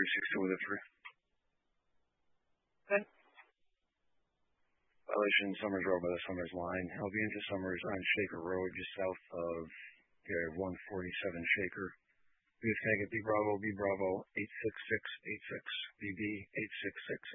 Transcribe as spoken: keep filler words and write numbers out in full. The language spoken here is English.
three six two with a three. Okay. Violation Summers Road by the Summers line. I'll be into Summers on Shaker Road, just south of here, one forty-seven Shaker. Please take it B Bravo, B Bravo, eight six six eight six, B B eight six six